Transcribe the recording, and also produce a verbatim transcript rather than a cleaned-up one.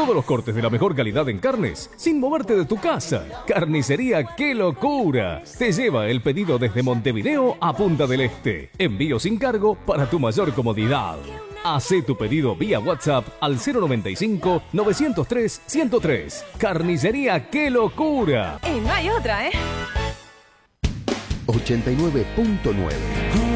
Todos los cortes de la mejor calidad en carnes, sin moverte de tu casa. Carnicería ¡Qué locura! Te lleva el pedido desde Montevideo a Punta del Este. Envío sin cargo para tu mayor comodidad. Hacé tu pedido vía WhatsApp al cero noventa y cinco, novecientos tres, ciento tres. Carnicería ¡Qué locura! Y no hay otra, ¿eh? ochenta y nueve punto nueve